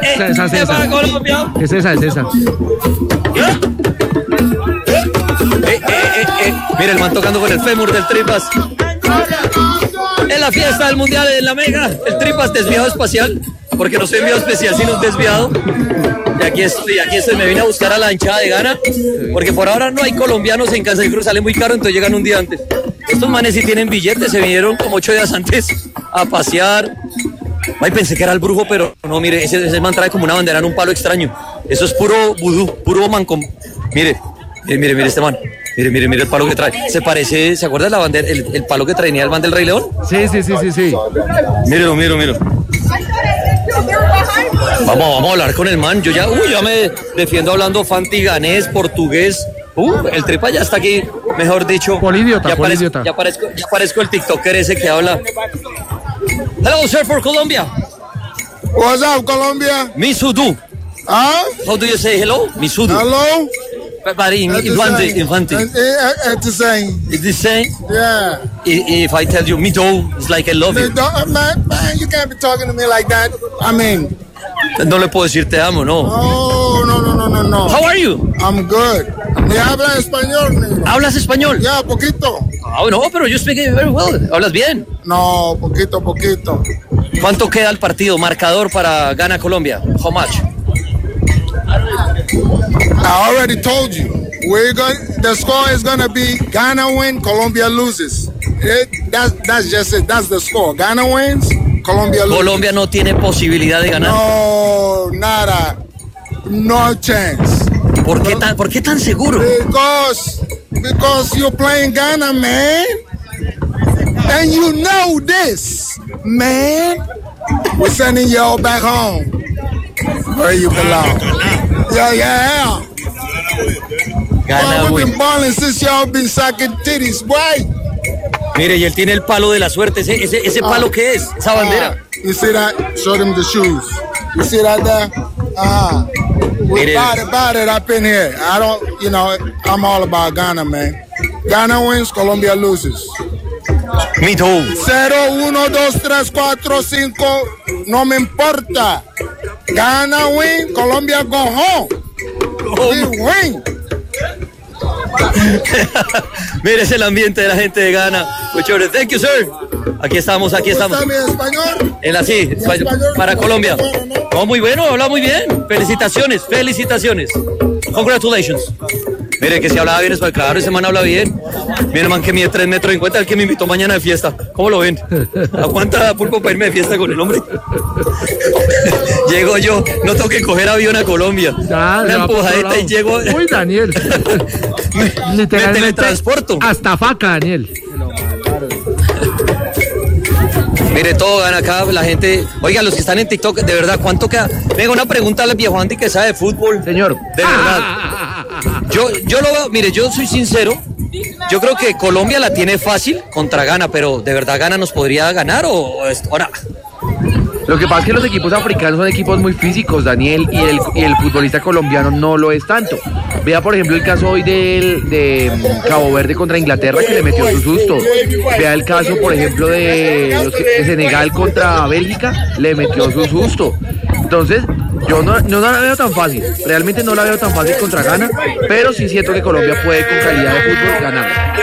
Esa. Colombia. Es esa. Mira el man tocando con el fémur del Tripas. En la fiesta del mundial en la Mega, el Tripas desviado espacial, porque no soy enviado especial, sino un desviado. Y aquí estoy, me vine a buscar a la hinchada de Ghana, porque por ahora no hay colombianos en Casa de Cruz, sale muy caro, entonces llegan un día antes. Estos manes sí tienen billetes, se vinieron como 8 días antes a pasear. Ay, pensé que era el brujo, pero no, mire, ese man trae como una bandera en un palo extraño. Eso es puro vudú, puro mancom. Mire este man. Mire el palo que trae. Se parece, ¿se acuerda de la bandera, el palo que traía el man del Rey León? Sí. Mírelo. Vamos a hablar con el man. Yo ya me defiendo hablando fantiganés, portugués. El Tripa ya está aquí, mejor dicho. Polidiota. Ya parezco el TikToker ese que habla. Hello, sir, for Colombia. What's up, Colombia? Misudu. How do you say hello? Misudu. Hello? But infante. It's the same. It's the same? Yeah. If I tell you Mido, it's like I love you. Man, you can't be talking to me like that. I mean... No le puedo decir te amo, no. Oh, no. How are you? I'm good. ¿Me hablas español, negro? ¿Hablas español? Ya, poquito. No, pero you speak very well. ¿Hablas bien? No, poquito. ¿Cuánto queda el partido? Marcador para Ghana Colombia. How much? I already told you. The score is gonna be Ghana win, Colombia loses. That's just it. That's the score. Ghana wins, Colombia loses. Colombia no tiene posibilidad de ganar. No, nada. No chance. ¿Por qué tan seguro? Because you're playing Ghana, man. And you know this, man. We're sending y'all back home where you belong. Yeah. Ghana, we've been balling since y'all been sucking titties, boy. Mire, y él tiene el palo de la suerte. ¿Ese palo qué es? Esa bandera. You see that? Show them the shoes. You see that there? We bought it up in here. I'm all about Ghana, man. Ghana wins, Colombia loses. Me too. 0, 1, 2, 3, 4, 5. No me importa. Ghana win, Colombia go home. We win. Mire, es el ambiente de la gente de Ghana. Thank you, sir. Aquí estamos. ¿Está mi español? Para Colombia. No, muy bueno, habla muy bien. Felicitaciones. Congratulations. Mire, que si hablaba bien español, claro, ese man habla bien. Mire, man, que mide 3 metros 50, el que me invitó mañana de fiesta. ¿Cómo lo ven? Aguanta pulpo para irme de fiesta con el hombre. Llego yo, no tengo que coger avión a Colombia. Una empujadita y llego. Uy, Daniel. Me teletransporto. Hasta Faca, Daniel. Mire, todo gana acá, la gente. Oiga, los que están en TikTok, de verdad, ¿cuánto queda? Venga, una pregunta al viejo Andy que sabe de fútbol. Señor. De verdad. Yo lo veo, mire, yo soy sincero. Yo creo que Colombia la tiene fácil contra Ghana, pero ¿de verdad Ghana nos podría ganar o ahora? Lo que pasa es que los equipos africanos son equipos muy físicos, Daniel, y el futbolista colombiano no lo es tanto. Vea, por ejemplo, el caso hoy de Cabo Verde contra Inglaterra, que le metió su susto. Vea el caso, por ejemplo, de Senegal contra Bélgica, le metió su susto. Entonces, yo no la veo tan fácil, realmente no la veo tan fácil contra Ghana, pero sí siento que Colombia puede con calidad de fútbol ganar.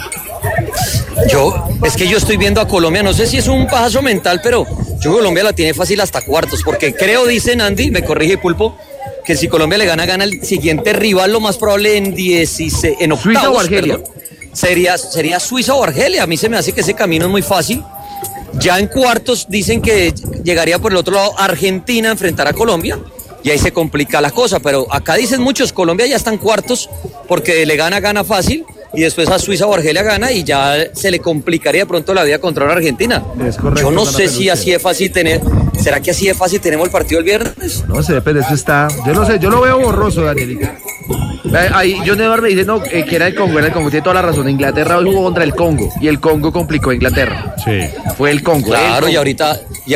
Es que yo estoy viendo a Colombia, no sé si es un pajazo mental, pero yo Colombia la tiene fácil hasta cuartos, porque creo, dicen Andy, me corrige Pulpo, que si Colombia le gana el siguiente rival, lo más probable en octavos. Suiza o Argelia. Sería Suiza o Argelia. A mí se me hace que ese camino es muy fácil. Ya en cuartos dicen que llegaría por el otro lado Argentina a enfrentar a Colombia, y ahí se complica la cosa, pero acá dicen muchos, Colombia ya está en cuartos porque le gana fácil, y después a Suiza o Argelia gana y ya se le complicaría pronto la vida contra una Argentina. Es correcto, yo no sé si así es fácil ¿será que así es fácil tenemos el partido el viernes? No sé, pero eso está, yo no sé, yo lo veo borroso, Danielita. Ahí John Edward me dice, no, que era el Congo, tiene toda la razón. Inglaterra hoy jugó contra el Congo y el Congo complicó a Inglaterra. Sí. Fue el Congo. Claro, y ahorita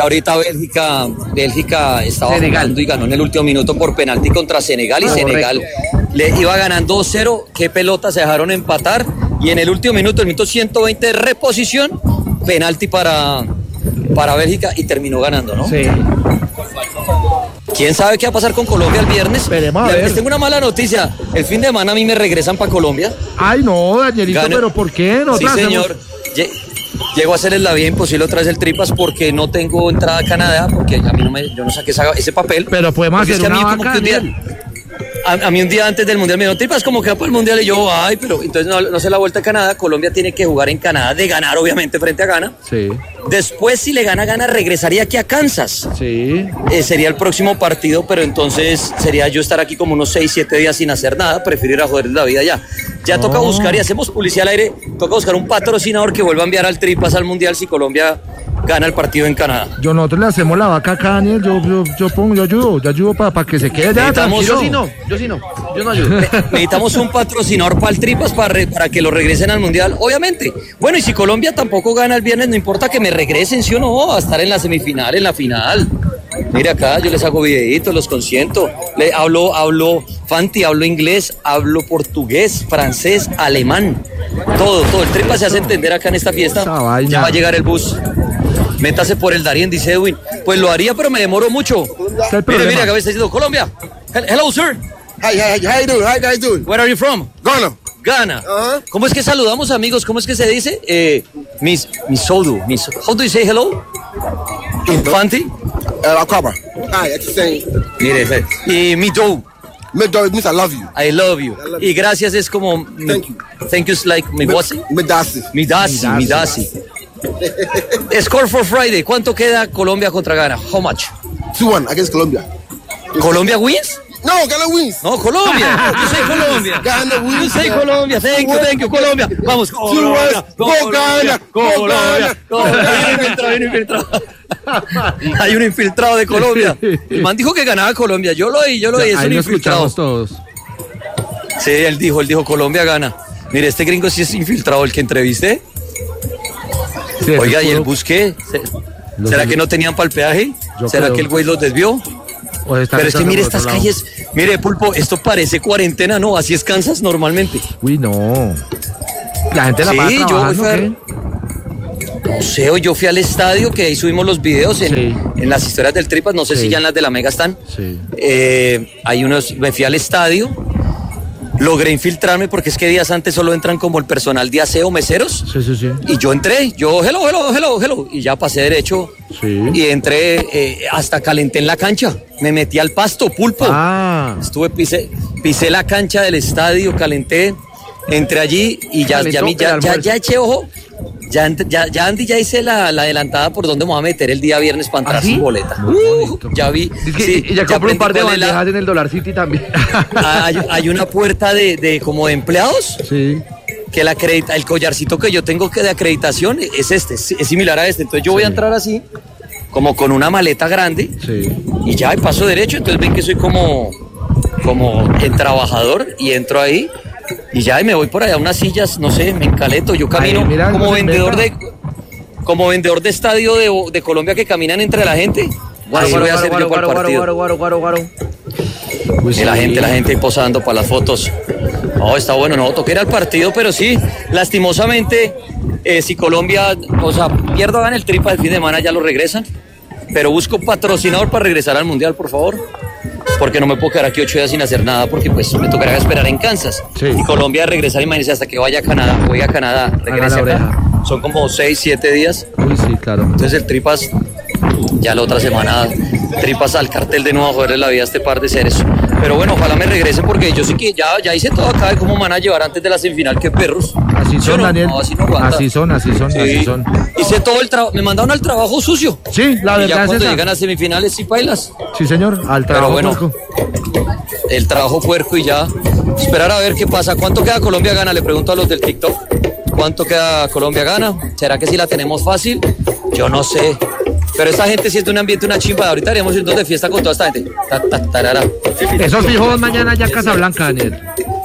Bélgica estaba jugando y ganó en el último minuto por penalti contra Senegal, y Senegal le iba ganando 2-0, qué pelota, se dejaron empatar, y en el último minuto, el minuto 120 de reposición, penalti para Bélgica, y terminó ganando, ¿no? Sí. ¿Quién sabe qué va a pasar con Colombia el viernes? Esperemos a Y ver. les tengo una mala noticia. El fin de semana a mí me regresan para Colombia. Ay, no, Danielito, Gana. pero ¿por qué? Sí, Nosotros hacemos- señor. Llego a hacerles la vida imposible otra vez el Tripas porque no tengo entrada a Canadá, porque a mí yo no saqué ese papel. Pero podemos Porque hacer es que a una mí como vaca, que un día, Daniel. a mí un día antes del Mundial me dijo, Tripas, como que va para el Mundial, y yo, ay, pero entonces no se la vuelta a Canadá. Colombia tiene que jugar en Canadá, de ganar obviamente frente a Ghana. Sí, Después, si le gana Ghana, regresaría aquí a Kansas. sí. Sería el próximo partido, pero entonces sería yo estar aquí como unos 6, 7 días sin hacer nada. Prefiero ir a joder la vida ya. Ya toca buscar, y hacemos publicidad al aire, toca buscar un patrocinador que vuelva a enviar al Tripas al Mundial si Colombia gana el partido en Canadá. Nosotros le hacemos la vaca acá, Daniel. Yo ayudo para que se quede ya. Necesitamos- Tranquilo. Yo no ayudo. Necesitamos un patrocinador para el Tripas para que lo regresen al Mundial, obviamente. Bueno, y si Colombia tampoco gana el viernes, no importa que me regresen, ¿sí o no? A estar en la semifinal, en la final. Mira acá, yo les hago videitos, los consiento. Hablo Fanti, hablo inglés, hablo portugués, francés, alemán. Todo. El Tripas se hace entender acá en esta fiesta. Esa vaina. Ya va a llegar el bus. Métase por el Darien, dice Edwin. Pues lo haría, pero me demoro mucho. Está el problema. Mira, acá me está diciendo Colombia. Hello, sir. Hi, how you doing? How you guys doing? Where are you from? Ghana. Ghana. Ajá. ¿Cómo es que saludamos, amigos? ¿Cómo es que se dice? Miss Sodu. How do you say hello? Infanti. Akaba. Hi, that's the same. Mire, y mi do. Mid-dog means I love you. I love you. love you. Y gracias es como. Thank you. Thank you is like mi wasi. Midasi. Mi dasi. Score for Friday. ¿Cuánto queda Colombia contra Ghana? How much? 2-1 against Colombia. ¿Colombia wins? No, Ghana wins. No, Colombia. Yo soy Colombia. Ghana wins. Yo soy Colombia. Thank you, Colombia. Vamos, Colombia. Go Ghana. Go Ghana. Hay un infiltrado. Hay un infiltrado de Colombia. El man dijo que ganaba Colombia. Yo lo oí, es Ahí un lo infiltrado. escuchamos todos. Sí, él dijo Colombia gana. Mire, este gringo sí es infiltrado, el que entrevisté. Sí, Oiga, ese ¿y el puro- bus qué? Los ¿Será de- que no tenían para el peaje? Yo ¿Será creo. que el güey los desvió? o está Pero es que entrando mire por otro estas lado. calles, mire Pulpo, esto parece cuarentena, ¿no? Así es Kansas normalmente. Uy, no. La gente la Sí, pasa yo trabajando, fui a- ¿qué? No sé, hoy yo fui al estadio, que ahí subimos los videos Sí. en las historias del Tripas, no sé Sí. si ya en las de la Mega están. Sí. Me fui al estadio, logré infiltrarme porque es que días antes solo entran como el personal de aseo, meseros. Sí. Y yo entré, hello, y ya pasé derecho. Sí. Y entré, hasta calenté en la cancha, me metí al pasto, Pulpo. Ah, Pisé la cancha del estadio, calenté, entré allí y ya Calentó el almuerzo. eché ojo. Ya Andy, ya hice la adelantada por donde me voy a meter el día viernes para entrar ¿Ah, sí? sin boleta. Muy bonito. Ya vi. y ya compré un par de aprendí cuál es bandejas en el Dollar City también. hay una puerta de como de empleados Sí. que el collarcito que yo tengo de acreditación es es similar a este. Entonces yo voy a entrar así, como con una maleta grande, Sí. y ya paso derecho. Entonces ven que soy como el trabajador y entro ahí y ya y me voy por allá a unas sillas, no sé, me encaleto. Yo camino Ahí, mira, como no se vendedor de estadio de Colombia que caminan entre la gente. Bueno, así voy a hacer yo para el partido. Guaro. Pues Y la sí. gente ahí posando para las fotos. No, está bueno, no, toqué ir al partido, pero sí, lastimosamente, si Colombia, pierdo, gana el Tripas el fin de semana, ya lo regresan. Pero busco patrocinador para regresar al Mundial, por favor. Porque no me puedo quedar aquí 8 días sin hacer nada, porque pues me tocará esperar en Kansas. Sí. Y Colombia regresar, imagínense, hasta que vaya a Canadá, regrese la oreja. acá. Son como 6, 7 días. Uy, sí, claro. Entonces el Tripas, ya la otra semana, Tripas al cartel de nuevo a joderle la vida a este par de seres. Pero bueno, ojalá me regrese porque yo sí que ya hice todo acá de cómo me van a llevar antes de la semifinal, que perros. Así ¿Sí o son, no? Daniel. No, así no aguanta. Así son. Sí. Hice todo el trabajo, me mandaron al trabajo sucio. Sí, la Y verdad ya es cuando esa. llegan a semifinales sí bailas. Sí, señor, al trabajo. bueno. puerco. El trabajo puerco y ya. Esperar a ver qué pasa. ¿Cuánto queda Colombia gana? Le pregunto a los del TikTok. ¿Cuánto queda Colombia gana? ¿Será que si la tenemos fácil? Yo no sé. Pero esta gente sí es de un ambiente, una chimba. Ahorita haremos irnos de fiesta con toda esta gente. Tarara. Esos fijos mañana ya Casablanca, Daniel.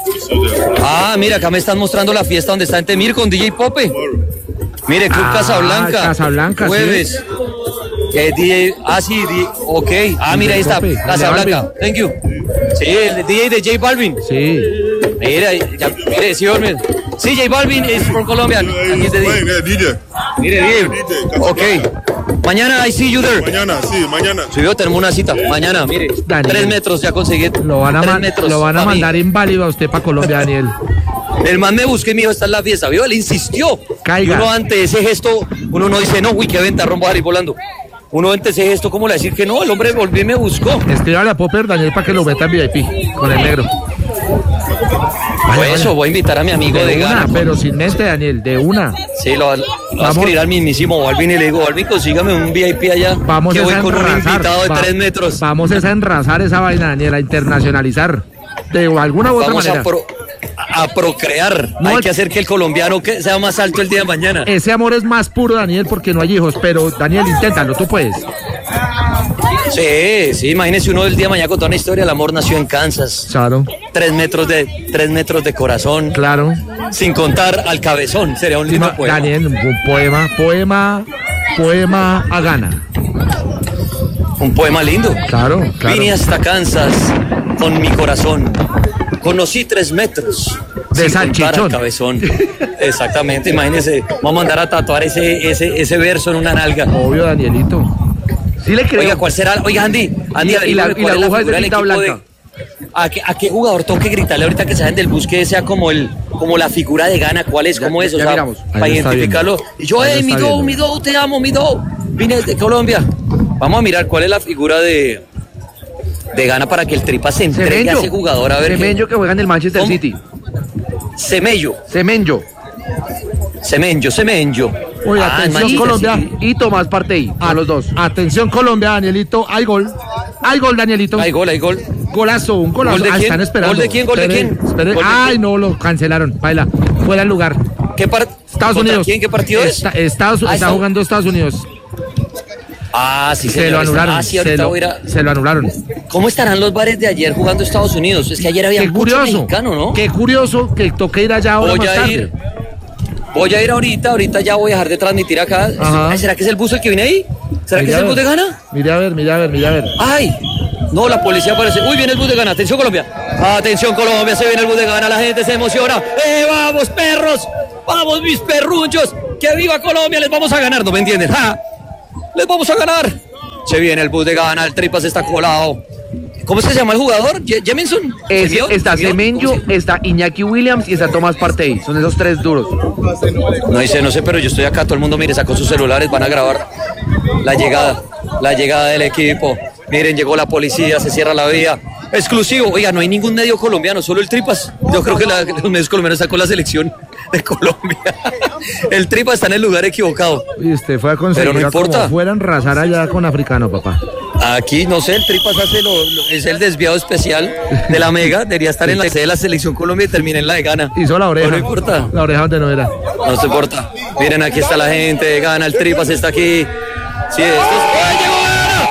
Ah, mira, acá me están mostrando la fiesta donde está Entemir con DJ Pope. Mire, Club Casablanca. Casablanca, Jueves. DJ, sí, ok. Mira, ahí está, Pope, Casablanca. Thank you. Sí, el DJ de J Balvin. Sí. Mira, mire, sí, hombre. Sí, J Balvin is from Colombia. Aquí es de DJ. DJ. Mire, DJ. Ok. Mañana, I see you there. Mañana, sí, mañana. Sí, yo tenemos una cita. Mañana, mire. Daniel. 3 metros, ya conseguí. Lo van a 3 metros. mandar inválido a usted para Colombia, Daniel. El man me busqué y me dijo, esta es la fiesta. ¿Vio? Él insistió. Caiga. Y uno ante ese gesto, uno no dice, no, uy, qué ventarrón, va a salir volando. Uno ante ese gesto, ¿cómo le decir que no? El hombre volvió y me buscó. Escríbale a Popper, Daniel, para que lo meta en VIP con el negro. Por eso, voy a invitar a mi amigo de una, Ghana. pero sin mente, Daniel, de una. Sí, lo va a escribir al mismísimo Balvin y le digo, Balvin, consígame un VIP allá. Vamos que a voy con un enrazar, invitado de 3 metros. Vamos a enrazar esa vaina, Daniel, a internacionalizar. De alguna u otra Vamos manera. a procrear. No, hay que hacer que el colombiano sea más alto el día de mañana. Ese amor es más puro, Daniel, porque no hay hijos. Pero, Daniel, inténtalo, tú puedes. Sí, imagínese uno del día de mañana con toda una historia. El amor nació en Kansas. Claro. 3 metros de corazón. Claro. Sin contar al cabezón. Sería un lindo poema. Daniel, un poema a Ghana. Un poema lindo. Claro. Vine hasta Kansas con mi corazón. Conocí 3 metros. De sin contar salchichón. al cabezón. Exactamente, imagínese. Vamos a mandar a tatuar ese verso en una nalga. Obvio, Danielito. Sí le creo. Oiga, ¿cuál será? Oiga, Andy, Y la aguja es de tinta blanca. ¿A qué jugador tengo que gritarle ahorita que salen del bus que sea como la figura de Ghana? ¿Cuál es? ¿Cómo es? O ya sea, miramos. para Ahí está identificarlo. viendo. Y yo, Ahí mi está do, viendo. te amo, mi do. Vine de Colombia. Vamos a mirar cuál es la figura de Ghana para que el Tripa se entregue a ese jugador. A ver. Semenyo que juega en el Manchester ¿Cómo? City. Semenyo. Oye, Ah, atención Manchester Colombia. City. Y Tomás Partey. A los dos. Atención Colombia, Danielito. Hay gol. Danielito. Hay gol. Golazo, un golazo. ¿Gol de quién? Están esperando. ¿Gol de quién? Espere. ¿Gol de Ay, quién? no, lo cancelaron. Baila. Fuera el lugar. Estados ¿Contra Unidos. quién? ¿Qué partido es? Está jugando Estados Unidos. Ah, sí, Se señor. lo anularon. Ah, sí, ahorita voy a ir a- Se lo anularon. ¿Cómo estarán los bares de ayer jugando Estados Unidos? Es que ayer había Qué mucho curioso. mexicano, ¿no? Qué curioso que toque ir allá ahora Voy más a tarde. ir. Voy a ir ahorita ya voy a dejar de transmitir acá. Ajá. Ay, ¿será que es el bus el que viene ahí? ¿Será que Mira es el a bus de ver. Ghana? Mira a ver. ¡Ay! No, la policía aparece. Uy, viene el bus de Ghana. Atención, Colombia. Atención, Colombia. Se viene el bus de Ghana. La gente se emociona. ¡Vamos, perros! ¡Vamos, mis perrunchos! ¡Que viva Colombia! Les vamos a ganar, ¿no me entienden? ¡Ja! ¡Les vamos a ganar! Se viene el bus de Ghana. El Tripas está colado. ¿Cómo es que se llama el jugador? ¿Jeminson? Está Semenyo, está Iñaki Williams y está Tomás Partey. Son esos 3 duros. No sé, pero yo estoy acá, todo el mundo, mire, sacó sus celulares, van a grabar la llegada del equipo. Miren, llegó la policía, se cierra la vía. Exclusivo, oiga, no hay ningún medio colombiano, solo el Tripas. Yo creo que los medios colombianos sacó la selección de Colombia. El Tripas está en el lugar equivocado. Y usted fue a conseguir Pero no importa. como fueran razar allá con africano, papá. Aquí, no sé, el Tripas hace es el desviado especial de la Mega. Debería estar en la sede de la selección Colombia y termina en la de Ghana. Hizo la oreja. Pero no importa. La oreja donde no era. No se importa. Miren, aquí está la gente de Ghana, el Tripas está aquí. Sí, ¡ay, llegó Ghana!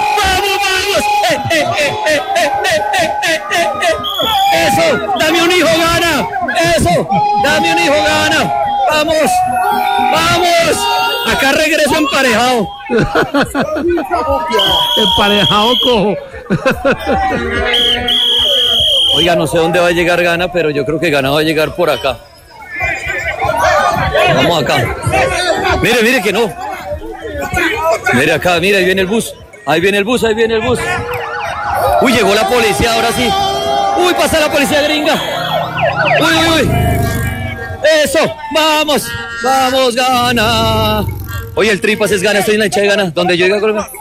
¡Vamos! ¡Eso! ¡Dame un hijo, Ghana! ¡Eso! ¡Dame un hijo, Ghana! ¡Vamos! Acá regreso emparejado. Emparejado cojo. Oiga, no sé dónde va a llegar Ghana, pero yo creo que Ghana va a llegar por acá. Vamos acá. Mire que no. Mire acá, mire, ahí viene el bus. Ahí viene el bus. Uy, llegó la policía, ahora sí. Uy, pasa la policía gringa. Uy. Eso, vamos, Ghana. Oye, el Tripas es Ghana, estoy en la hinchada de Ghana. ¿Dónde yo llego, Colombia?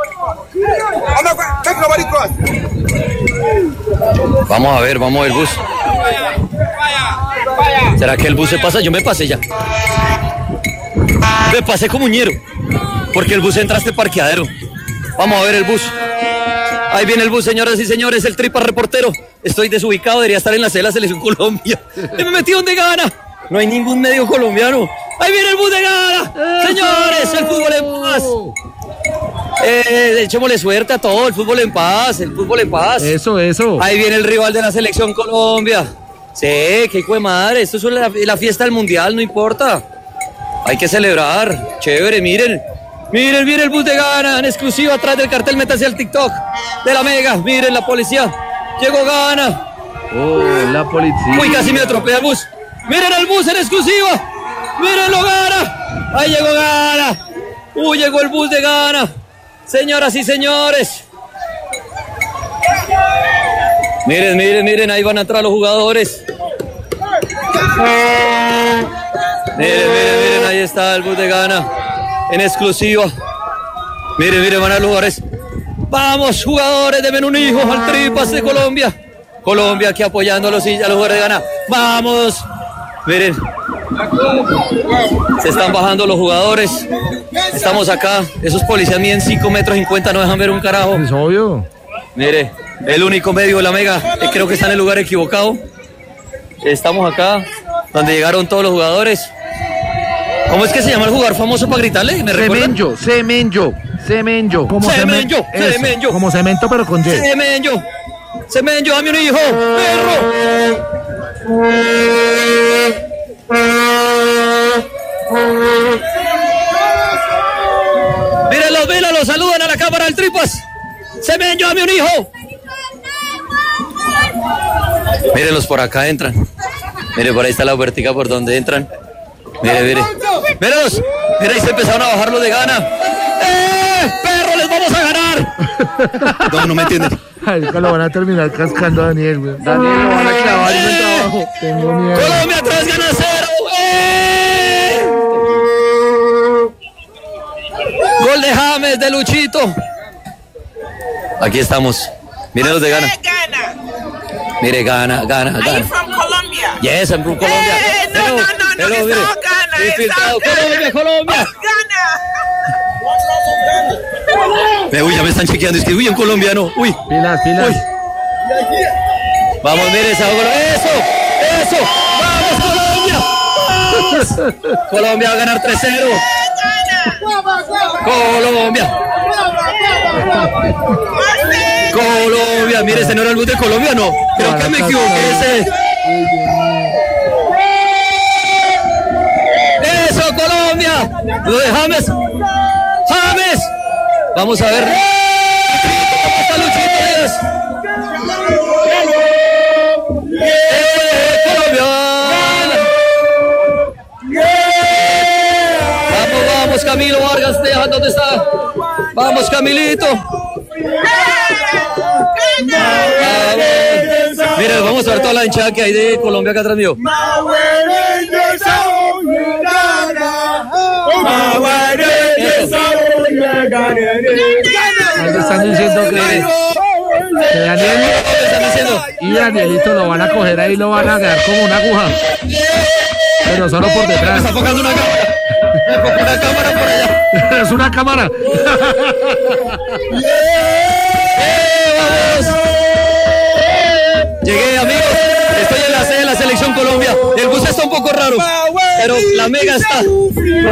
Vamos a ver el bus. ¿Será que el bus se pasa? Yo me pasé ya. Me pasé como ñero, porque el bus entra a este parqueadero. Vamos a ver el bus. Ahí viene el bus, señoras y señores, el Tripas reportero. Estoy desubicado, debería estar en la sede de la selección Colombia. Me metí donde Ghana. No hay ningún medio colombiano. Ahí viene el bus de Ghana. Señores, el fútbol en paz. Echémosle suerte a todo, el fútbol en paz. Eso. Ahí viene el rival de la selección Colombia. Sí, qué hijo de madre. Esto es la fiesta del mundial, no importa. Hay que celebrar. Chévere, miren el bus de Ghana en exclusiva atrás del cartel. Métase al TikTok de la Mega. Miren la policía. Llegó Ghana. La policía. Uy, casi me atropella el bus. Miren el bus en exclusiva. Mírenlo, Ghana. Ahí llegó Ghana. Llegó el bus de Ghana. Señoras y señores. Miren, ahí van a entrar los jugadores. Miren, ahí está el bus de Ghana. En exclusiva. Miren, van a los jugadores. Vamos, jugadores, denme un hijo al Tripas de Colombia. Colombia aquí apoyando a los jugadores de Ghana. Vamos. Miren. Se están bajando los jugadores. Estamos acá. Esos policías miden 5,50 metros, no dejan ver un carajo. Es obvio. Mire, el único medio de la Mega, creo que está en el lugar equivocado. Estamos acá, donde llegaron todos los jugadores. ¿Cómo es que se llama el jugador famoso para gritarle? ¿Me recuerdan? Semenyo. Como Semenyo. Como cemento, pero con Y. Semenyo, dame un hijo. Perro. Mírenlos, saludan a la cámara del Tripas. Semenyo, dame un hijo. Mírenlos, por acá entran. Mire, por ahí está la vertical por donde entran. Mire. Mírenlos. Mira, ahí se empezaron a bajar los de Ghana. ¡Perro, les vamos a ganar! No me entienden. Ay, lo van a terminar cascando a Daniel, güey. Daniel lo van a clavar en el trabajo. Tengo miedo. Colombia 3 gana 0. Gol de James, de Luchito. Aquí estamos. Miren los de Ghana. Mire, Ghana. Are you from Colombia? Yes, I'm from Colombia. No, it's all Ghana. Infiltrado. Colombia. Uy, ya me están chequeando. Es que un colombiano. Uy. Pilas. Uy. Vamos, mire esa bola. Eso. Vamos, Colombia. Colombia va a ganar 3-0. Colombia. Mire, ese no era el bus de Colombia, no. Creo que me equivoqué. Eso, Colombia. Lo de James. Vamos a ver. Colombia. Vamos, Camilo Vargas. ¿Dónde está? Vamos, Camilito. Mira, vamos a ver toda la hinchada que hay de Colombia acá atrás mío. Están diciendo que Daniel y Danielito lo van a coger ahí y lo van a quedar como una aguja. Pero solo por detrás. Me está enfocando una cámara. Me enfocó una cámara por allá. Es una cámara. ¡Vamos! Llegué, amigos. Estoy en la sede de la Selección Colombia. El bus está un poco raro, pero la Mega está.